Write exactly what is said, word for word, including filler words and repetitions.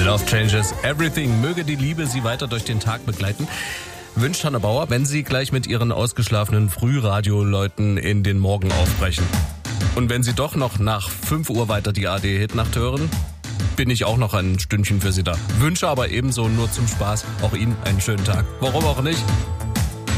Love Changes Everything. Möge die Liebe Sie weiter durch den Tag begleiten. Wünscht Hanna Bauer, wenn Sie gleich mit Ihren ausgeschlafenen Frühradioleuten in den Morgen aufbrechen. Und wenn Sie doch noch nach fünf Uhr weiter die A D-Hitnacht hören, bin ich auch noch ein Stündchen für Sie da. Wünsche aber ebenso nur zum Spaß auch Ihnen einen schönen Tag. Warum auch nicht?